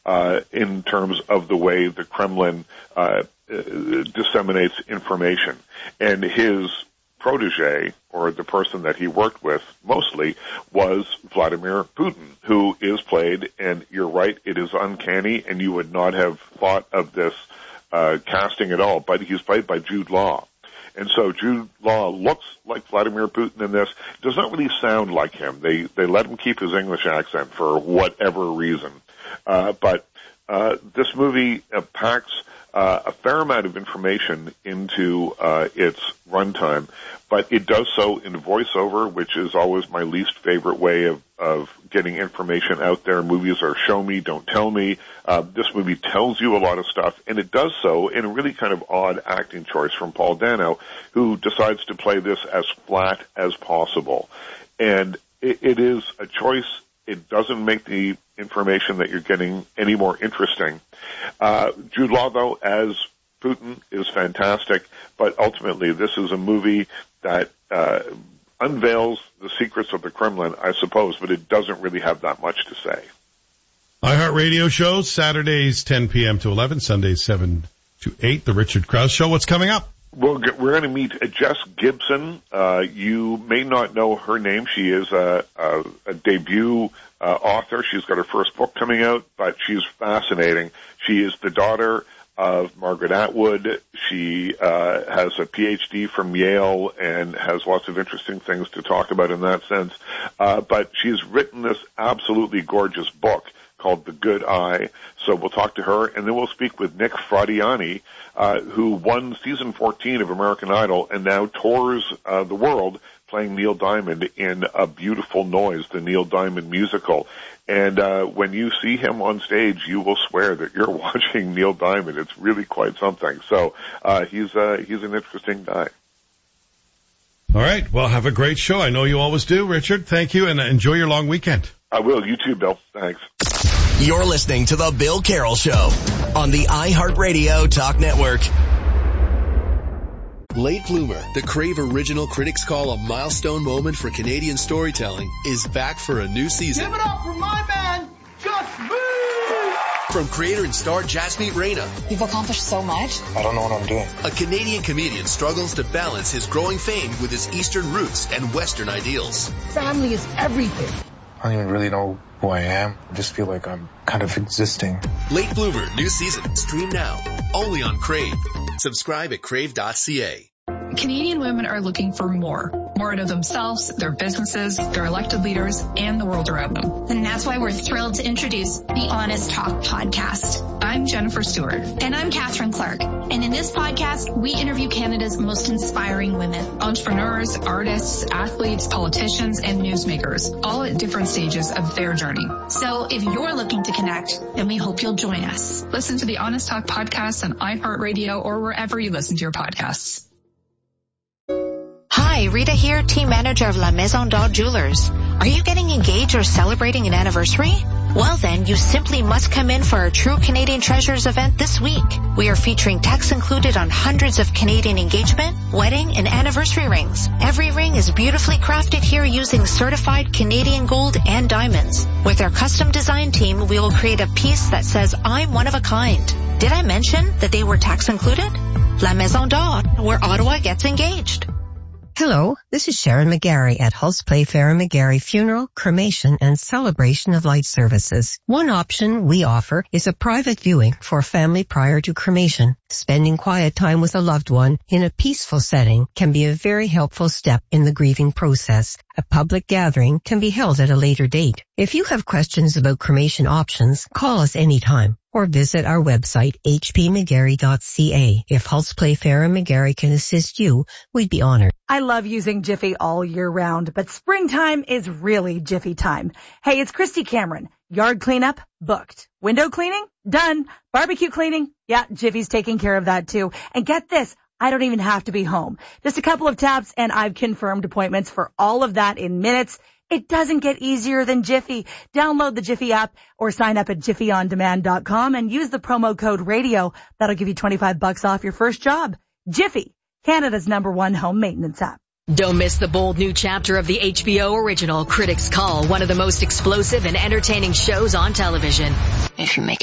in terms of the way the Kremlin disseminates information. And his protege, or the person that he worked with mostly, was Vladimir Putin, who is played, and you're right, it is uncanny, and you would not have thought of this casting at all, but he's played by Jude Law. And so Jude Law looks like Vladimir Putin in this. Does not really sound like him. They let him keep his English accent for whatever reason. But this movie packs a fair amount of information into its runtime, but it does so in voiceover, which is always my least favorite way of getting information out there. Movies are show me, don't tell me. This movie tells you a lot of stuff, and it does so in a really kind of odd acting choice from Paul Dano, who decides to play this as flat as possible. And it is a choice. It doesn't make the information that you're getting any more interesting. Jude Law, though, as Putin is fantastic, but ultimately this is a movie that unveils the secrets of the Kremlin, I suppose, but it doesn't really have that much to say. iHeartRadio shows, Saturdays 10 p.m. to 11, Sundays 7 to 8, The Richard Krause Show. What's coming up? We're going to meet Jess Gibson. You may not know her name. She is a debut author. She's got her first book coming out, but she's fascinating. She is the daughter of Margaret Atwood. She has a PhD from Yale and has lots of interesting things to talk about in that sense. But she's written this absolutely gorgeous book called The Good Eye. So we'll talk to her, and then we'll speak with Nick Fradiani, who won season 14 of American Idol and now tours the world playing Neil Diamond in A Beautiful Noise, the Neil Diamond musical. And when you see him on stage, you will swear that you're watching Neil Diamond. It's really quite something. So he's an interesting guy. All right. Well, have a great show. I know you always do, Richard. Thank you, and enjoy your long weekend. I will. You too, Bill. Thanks. You're listening to The Bill Carroll Show on the iHeartRadio Talk Network. Late Bloomer, the Crave Original Critics Call a milestone moment for Canadian storytelling, is back for a new season. Give it up for my man, Jasmeet! From creator and star Jasmeet Reina. You've accomplished so much. I don't know what I'm doing. A Canadian comedian struggles to balance his growing fame with his Eastern roots and Western ideals. Family is everything. I don't even really know who I am. I just feel like I'm kind of existing. Late Bloomer, new season. Stream now. Only on Crave. Subscribe at crave.ca. Canadian women are looking for more out of themselves, their businesses, their elected leaders, and the world around them. And that's why we're thrilled to introduce the Honest Talk podcast. I'm Jennifer Stewart. And I'm Catherine Clark. And in this podcast, we interview Canada's most inspiring women. Entrepreneurs, artists, athletes, politicians, and newsmakers, all at different stages of their journey. So if you're looking to connect, then we hope you'll join us. Listen to the Honest Talk podcast on iHeartRadio or wherever you listen to your podcasts. Hi, Rita here, team manager of La Maison d'Or Jewelers. Are you getting engaged or celebrating an anniversary? Well then, you simply must come in for our True Canadian Treasures event this week. We are featuring tax included on hundreds of Canadian engagement, wedding, and anniversary rings. Every ring is beautifully crafted here using certified Canadian gold and diamonds. With our custom design team, we will create a piece that says, I'm one of a kind. Did I mention that they were tax included? La Maison d'Or, where Ottawa gets engaged. Hello, this is Sharon McGarry at Hulse Playfair & McGarry Funeral, Cremation, and Celebration of Light Services. One option we offer is a private viewing for a family prior to cremation. Spending quiet time with a loved one in a peaceful setting can be a very helpful step in the grieving process. A public gathering can be held at a later date. If you have questions about cremation options, call us anytime or visit our website, hpmcgarry.ca. If Hulse Playfair & McGarry can assist you, we'd be honored. I love using Jiffy all year round, but springtime is really Jiffy time. Hey, it's Christy Cameron. Yard cleanup? Booked. Window cleaning? Done. Barbecue cleaning? Yeah, Jiffy's taking care of that too. And get this, I don't even have to be home. Just a couple of taps and I've confirmed appointments for all of that in minutes. It doesn't get easier than Jiffy. Download the Jiffy app or sign up at jiffyondemand.com and use the promo code radio. That'll give you $25 off your first job. Jiffy, Canada's #1 home maintenance app. Don't miss the bold new chapter of the HBO original Critics Call, one of the most explosive and entertaining shows on television. If you make